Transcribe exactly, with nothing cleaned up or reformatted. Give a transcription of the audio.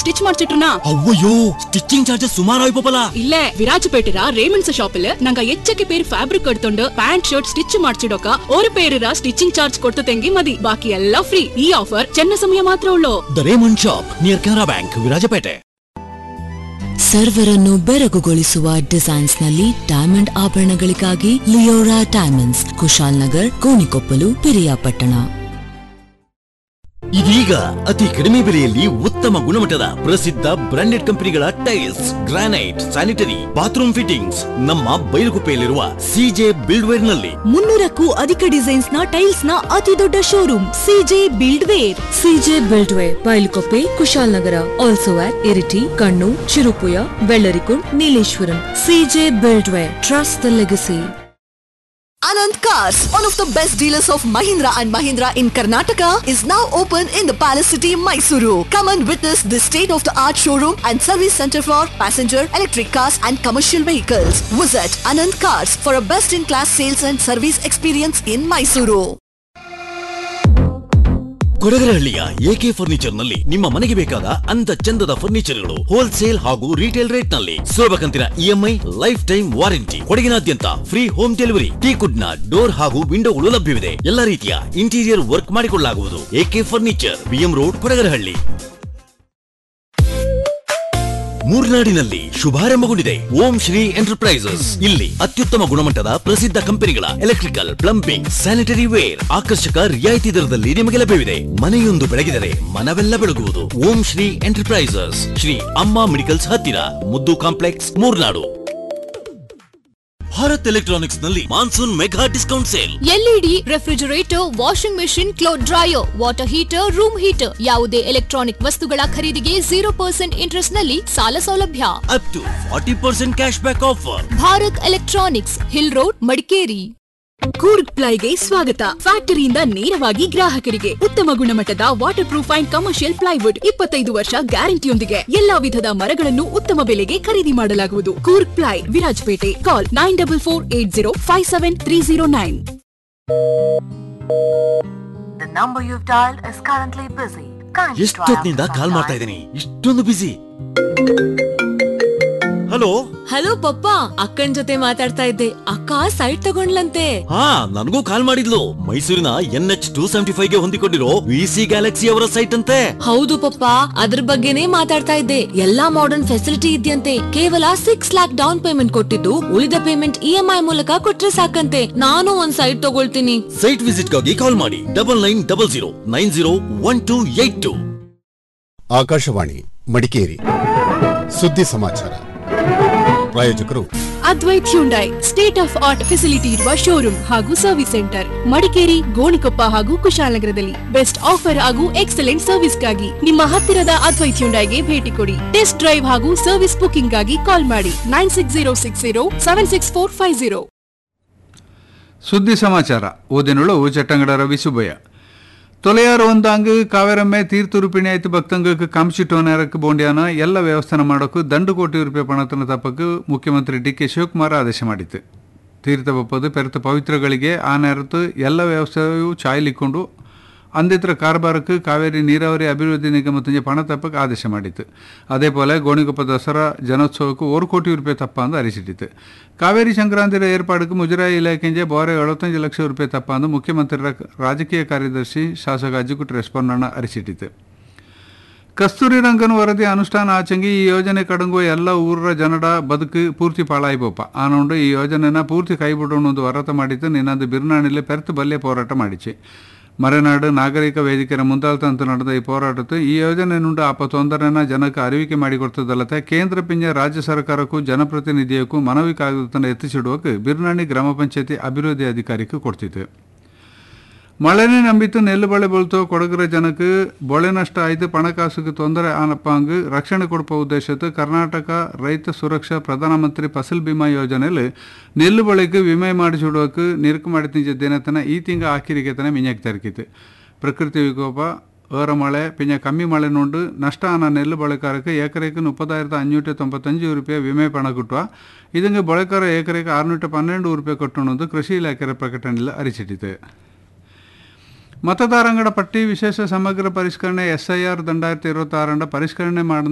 Stitch ಮಾಡ್ಸಿಟ್ರುನಾ ಅವ್ವಯ್ಯೋ stitching charges ಸುಮಾರು ಆಯ್ಪಲ್ಲ. ಇಲ್ಲೇ ವಿರಾಜಪೇಟೆರ Raymond's ஷாப்பில் நாங்க எச்சக்கு பேர் ஃபேப்ரிக் எடுத்துண்டு ಪ್ಯಾಂಟ್ ಶರ್ಟ್ ಸ್ಟಿಚ್ ಮಾಡ್ಸಿಡೋಕ ஒரு பேருರ ಸ್ಟಿಚಿಂಗ್ ಚಾರ್ಜ್ ಕೊಡ್ತು ತೆಂಗಿ ಮದಿ ಬಾಕಿ ಎಲ್ಲ ಫ್ರೀ. ಈ ಆಫರ್ ಚೆನ್ನ ಸಮಯ ಮಾತ್ರ ಉಳ್ಳೋ. The Raymond shop near Canara bank, Virajpet. ಸರ್ವರನ್ನು ಬೆರಗುಗೊಳಿಸುವ designs ನಲ್ಲಿ diamond ಆಭರಣಗಳಿಗಾಗಿ Leora diamonds, Kushal Nagar, Konikoppal, Piriyapatna. ಇದೀಗ ಅತಿ ಕಡಿಮೆ ಬೆಲೆಯಲ್ಲಿ ಉತ್ತಮ ಗುಣಮಟ್ಟದ ಪ್ರಸಿದ್ಧ ಬ್ರಾಂಡೆಡ್ ಕಂಪನಿಗಳ tiles, granite, sanitary, bathroom fittings ನಮ್ಮ ಬೈಲುಗುಪ್ಪೆಯಲ್ಲಿರುವ ಸಿಜೆ ಬಿಲ್ಡ್ವೇರ್ ನಲ್ಲಿ. ಮುನ್ನೂರಕ್ಕೂ ಅಧಿಕ ಡಿಸೈನ್ಸ್ ನ ಟೈಲ್ಸ್ ನ ಅತಿ ದೊಡ್ಡ showroom CJ ಬಿಲ್ಡ್ವೇರ್. CJ ಬಿಲ್ಡ್ವೇರ್, ಬೈಲುಗುಪ್ಪೆ, Kushal Nagar, also at Iritty, Kannur, Cherupuzha, Vellarikundu, Nileshwaram. CJ ಬಿಲ್ಡ್ವೇರ್, trust the legacy. Anand Cars, one of the best dealers of Mahindra and Mahindra in Karnataka, is now open in the Palace City, Mysuru. Come and witness the state-of-the-art showroom and service center for passenger, electric cars and commercial vehicles. Visit Anand Cars for a best-in-class sales and service experience in Mysuru. ಕೊಡಗರಹಳ್ಳಿಯ A K furniture ನಲ್ಲಿ ನಿಮ್ಮ ಮನೆಗೆ ಬೇಕಾದ ಅಂದ ಚಂದದ ಫರ್ನಿಚರ್ಗಳು wholesale ಹಾಗೂ retail rate ನಲ್ಲಿ ಸುಲಭ ಕಂತಿನ EMI, life time warranty. ಕೊಡಗಿನಾದ್ಯಂತ free home delivery. ಟೀಕುಡ್ ನ ಡೋರ್ ಹಾಗೂ ವಿಂಡೋಗಳು ಲಭ್ಯವಿದೆ. ಎಲ್ಲಾ ರೀತಿಯ ಇಂಟೀರಿಯರ್ ವರ್ಕ್ ಮಾಡಿಕೊಳ್ಳಲಾಗುವುದು. A K furniture, BM road, Kodagarahalli. ಮೂರ್ನಾಡಿನಲ್ಲಿ ಶುಭಾರಂಭಗೊಂಡಿದೆ ಓಂ ಶ್ರೀ ಎಂಟರ್ಪ್ರೈಸಸ್. ಇಲ್ಲಿ ಅತ್ಯುತ್ತಮ ಗುಣಮಟ್ಟದ ಪ್ರಸಿದ್ಧ ಕಂಪನಿಗಳ ಎಲೆಕ್ಟ್ರಿಕಲ್, ಪ್ಲಂಬಿಂಗ್, ಸ್ಯಾನಿಟರಿ ವೇರ್ ಆಕರ್ಷಕ ರಿಯಾಯಿತಿ ದರದಲ್ಲಿ ನಿಮಗೆ ಲಭ್ಯವಿದೆ. ಮನೆಯೊಂದು ಬೆಳಗಿದರೆ ಮನವೆಲ್ಲ ಬೆಳಗುವುದು. ಓಂ ಶ್ರೀ ಎಂಟರ್ಪ್ರೈಸಸ್, ಶ್ರೀ ಅಮ್ಮ ಮೆಡಿಕಲ್ಸ್ ಹತ್ತಿರ, ಮುದ್ದು ಕಾಂಪ್ಲೆಕ್ಸ್, ಮೂರ್ನಾಡು. ಭಾರತ್ ಎಲೆಕ್ಟ್ರಾನಿಕ್ಸ್ ನಲ್ಲಿ monsoon mega discount sale. LED, refrigerator, washing machine, cloth dryer, water heater, room heater ಯಾವುದೇ ಎಲೆಕ್ಟ್ರಾನಿಕ್ ವಸ್ತುಗಳ ಖರೀದಿಗೆ ಜೀರೋ ಪರ್ಸೆಂಟ್ ಇಂಟ್ರೆಸ್ಟ್ ನಲ್ಲಿ ಸಾಲ ಸೌಲಭ್ಯ. Up to forty percent cash back offer. Bharat electronics, hill road, Madikeri. Coorg ಪ್ಲೈಗೆ ಸ್ವಾಗತ. ಫ್ಯಾಕ್ಟರಿಯಿಂದ ನೇರವಾಗಿ ಗ್ರಾಹಕರಿಗೆ ಉತ್ತಮ ಗುಣಮಟ್ಟದ water proof and commercial plywood, ಇಪ್ಪತ್ತೈದು ವರ್ಷ ಗ್ಯಾರಂಟಿಯೊಂದಿಗೆ ಎಲ್ಲಾ ವಿಧದ ಮರಗಳನ್ನು ಉತ್ತಮ ಬೆಲೆಗೆ ಖರೀದಿ ಮಾಡಲಾಗುವುದು. ಕೂರ್ಗ್ ಪ್ಲೈ, ವಿರಾಜಪೇಟೆ. ಕಾಲ್ nine double four eight zero five seven three zero nine. ಎಷ್ಟೊತ್ತಿನಿಂದ ಕಾಲ್ ಮಾಡ್ತಾ ಇದ್ದೀನಿ, ಇಷ್ಟೊಂದು ಬಿಸಿ. ಹಲೋ ಹಲೋ ಪಪ್ಪ, ಅಕ್ಕನ್ ಜೊತೆ ಮಾತಾಡ್ತಾ ಇದ್ದೆ. ಅಕ್ಕ ಸೈಟ್ ತಗೊಂಡ್ಲಂತೆ. ಹಾ, ನನಗೂ ಕಾಲ್ ಮಾಡಿದ್ಲು. ಮೈಸೂರಿನ N H two seventy five ಗೆ ಹೊಂದಿಕೊಂಡಿರೋ ವಿಸಿ ಗ್ಯಾಲಕ್ಸಿ ಅವರ ಸೈಟ್ ಅಂತೆ. ಹೌದು ಪಪ್ಪ, ಅದ್ರ ಬಗ್ಗೆನೇ ಮಾತಾಡ್ತಾ ಇದ್ದೆ. ಎಲ್ಲಾ ಮಾಡರ್ನ್ ಫೆಸಿಲಿಟಿ ಇದೆಯಂತೆ. ಕೇವಲ ಸಿಕ್ಸ್ ಲ್ಯಾಕ್ ಡೌನ್ ಪೇಮೆಂಟ್ ಕೊಟ್ಟಿದ್ದು ಉಳಿದ ಪೇಮೆಂಟ್ ಇಎಂಐ ಮೂಲಕ ಕೊಟ್ರೆ ಸಾಕಂತೆ. ನಾನು ಒಂದ್ ಸೈಟ್ ತಗೊಳ್ತೀನಿ. ಸೈಟ್ ವಿಸಿಟ್ ಗಾಗಿ ಕಾಲ್ ಮಾಡಿ double nine double zero nine zero one two eight two. Akashvani Madikeri ಸುದ್ದಿ ಸಮಾಚಾರ. ಪ್ರಾಯೋಜಕರು Advait Hyundai, state of art facility ಇರುವ ಶೋರೂಮ್ ಹಾಗೂ ಸರ್ವಿಸ್ ಸೆಂಟರ್, ಮಡಿಕೇರಿ, ಗೋಣಿಕೊಪ್ಪ ಹಾಗೂ ಕುಶಾಲನಗರದಲ್ಲಿ. ಬೆಸ್ಟ್ ಆಫರ್ ಹಾಗೂ ಎಕ್ಸಲೆಂಟ್ ಸರ್ವಿಸ್ಗಾಗಿ ನಿಮ್ಮ ಹತ್ತಿರದ ಅದ್ವೈತ್ ಹ್ಯುಂಡೈಗೆ ಭೇಟಿ ಕೊಡಿ. ಟೆಸ್ಟ್ ಡ್ರೈವ್ ಹಾಗೂ ಸರ್ವಿಸ್ ಬುಕಿಂಗ್ ಗಾಗಿ ಕಾಲ್ ಮಾಡಿ nine six zero six zero seven six four five zero. ಸುದ್ದಿ ಸಮಾಚಾರ ಓದಿನಳು ಚಟ್ಟಂಗಡ ರವಿ ಸುಬ್ಬಯ್ಯ. ತೊಲೆಯಾರು ಒಂದಾಂಗ್ ಕಾವೇರಮ್ಮೆ ತೀರ್ಥುರುಪಿಣಿ ಆಯ್ತು ಭಕ್ತಂಗಕ್ಕೆ ಕಾಂಶಿಟೋನೇರಕ್ಕೆ ಬೋಂಡ್ಯಾನ ಎಲ್ಲ ವ್ಯವಸ್ಥಾನ ಮಾಡೋಕ್ಕೂ ದಂಡು ಕೋಟಿ ರೂಪಾಯಿ ಪಣತನ ತಪ್ಪಕ್ಕೆ ಮುಖ್ಯಮಂತ್ರಿ ಡಿ ಕೆ ಶಿವಕುಮಾರ್ ಆದೇಶ ಮಾಡಿತ್ತು. ತೀರ್ಥ ಬಪ್ಪದು ಪೆರೆತ ಪವಿತ್ರಗಳಿಗೆ ಆ ನೇರತ್ತು ಎಲ್ಲ ವ್ಯವಸ್ಥೆಯು ಚಾಯ್ಲಿಕ್ಕೊಂಡು ಅಂದಿತ್ರ ಕಾರ್ಬಾರಕ್ಕೆ ಕಾವೇರಿ ನೀರಾವರಿ ಅಭಿವೃದ್ಧಿ ನಿಗಮ ತಂಜೆ ಪಣ ತಪ್ಪಕ್ಕೆ ಆದೇಶ ಮಾಡಿತ್ತು. ಅದೇ ಪೋಲೆ ಗೋಣಿಕೊಪ್ಪ ದಸರಾ ಜನೋತ್ಸವಕ್ಕೆ ஒரு ಕೋಟಿ ರೂಪಾಯಿ ತಪ್ಪ ಅಂದು ಅರಿಸಿಟ್ಟಿತ್ತು. ಕಾವೇರಿ ಸಂಕ್ರಾಂತಿಯ ಏರ್ಪಾಡಿಗೆ ಮುಜರಾಯಿ ಇಲಾಖೆಗೆ ಬೋರೆ ಎಳುವತ್ತಂಜು ಲಕ್ಷ ರೂಪಾಯಿ ತಪ್ಪ ಅಂದು ಮುಖ್ಯಮಂತ್ರಿ ರಾಜಕೀಯ ಕಾರ್ಯದರ್ಶಿ ಶಾಸಕ ಅಜ್ಜಿಕುಟ್ಟಿ ರೆಸ್ಪಾಂಡಣ್ಣ ಅರಿಸಿಟ್ಟಿತ್ತು. ಕಸ್ತೂರಿ ರಂಗನ್ ವರದಿ ಅನುಷ್ಠಾನ ಆಚಂಗಿ ಈ ಯೋಜನೆ ಕಡಂಗುವ ಎಲ್ಲ ಊರ ಜನರ ಬದುಕು ಪೂರ್ತಿ ಪಾಳಾಯಿಬೋಪ ಆನೊಂಡು ಈ ಯೋಜನೆನ ಪೂರ್ತಿ ಕೈಬಿಡೋಣೊಂದು ವರತ ಮಾಡಿತ್ತು. ನಿನ್ನದು ಬಿರ್ನಾಣಿಲೆ ಪೆರ್ತು ಬಲ್ಲೆ ಹೋರಾಟ ಮಾಡಿச்சு. ಮರೆನಾಡು ನಾಗರಿಕ ವೇದಿಕೆಯ ಮುಂದಾಳತಂತು ನಡೆದ ಈ ಹೋರಾಟತ್ತು ಈ ಯೋಜನೆ ನುಂಡು ಆಪ ತೊಂದರೆನ ಜನಕ್ಕೆ ಅರಿವಿಕೆ ಮಾಡಿಕೊಡ್ತದಲ್ಲದೆ ಕೇಂದ್ರ ಪಿಂಜ ರಾಜ್ಯ ಸರ್ಕಾರಕ್ಕೂ ಜನಪ್ರತಿನಿಧಿಯಕ್ಕೂ ಮನವಿ ಕಾಗದವನ್ನು ಎತ್ತಿಸಿಡುವಕ್ಕೆ ಬಿರ್ನಾಣಿ ಗ್ರಾಮ ಪಂಚಾಯತಿ ಅಭಿವೃದ್ಧಿ ಅಧಿಕಾರಿಗೂ ಕೊಡ್ತಿತ್ತು. ಮಳೆನೇ ನಂಬಿತ್ತು ನೆಲ್ಲು ಬಳೆ ಬಳ್ತೋ ಕೊಡಗರ ಜನಕ್ಕೆ ಬೊಳೆ ನಷ್ಟ ಆಯ್ತು ಪಣಕಾಸುಗೆ ತೊಂದರೆ ಆನಪ್ಪಂಗ್ ರಕ್ಷಣೆ ಕೊಡುವ ಉದ್ದೇಶತ್ತು ಕರ್ನಾಟಕ ರೈತ ಸುರಕ್ಷಾ ಪ್ರಧಾನಮಂತ್ರಿ ಫಸಲ್ ಬಿಮಾ ಯೋಜನೆಯಲ್ಲಿ ನೆಲ್ಲು ಬಳೆಗೆ ವಿಮೆ ಮಾಡಿಸಿಡುವಕ್ಕೆ ನಿರುಕು ಮಾಡಿ ತಿಂಜಿದ್ದೇನೆ ಈ ತಿಂಗ ಆಖಿರಿಗೆ ತನ ಮಿಂಜಕ್ಕೆ ತರಕಿತ್ತು. ಪ್ರಕೃತಿ ವಿಕೋಪ, ಏರ ಮಳೆ ಪಿಂಜ ಕಮ್ಮಿ ಮಳೆ ನೋಡು ನಷ್ಟ ಆನ ನೆಲ್ಲು ಬಳೆಕಾರಕ್ಕೆ ಏಕರೆಗೆ ಮುಪ್ಪದಾಯಿರದ ಅഞ്ഞൂറ്റി ತೊಂಬತ್ತಂಜು ರೂಪಾಯಿ ವಿಮೆ ಪಣ ಕೊಟ್ಟುವ ಇದಂಗೆ ಬಳೆಕಾರ ಏಕರೆಗೆ ಆರುನೂಟ ಪನ್ನೆರಡು ರೂಪಾಯಿ ಕೊಟ್ಟಣದು ಕೃಷಿ ಇಲಾಖೆಯ ಪ್ರಕಟಣೆಯಲ್ಲಿ ಅರಿಸಿಟ್ಟಿದೆ. ಮತದಾರಂಗಡ ಪಟ್ಟಿ ವಿಶೇಷ ಸಮಗ್ರ ಪರಿಷ್ಕರಣೆ ಎಸ್ ಐ ಆರ್ ದಂಡಾಯಿರത്തി ഇരുപത്തി ആറിൻ്റെ ಪರಿಷ್ಕರಣೆ ಮಾಡಿದ